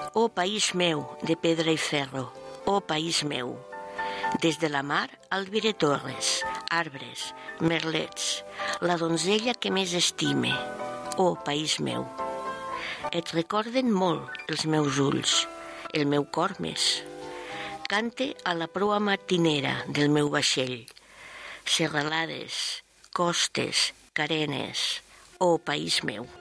Oh país meu, de pedra i ferro, oh país meu. Des de la mar, Alvire Torres, arbres, merlets, la donzella que més estime, oh país meu. Et recorden molt els meus ulls, el meu cor més. Cante a la proa matinera del meu vaixell, serralades, costes, carenes, oh país meu.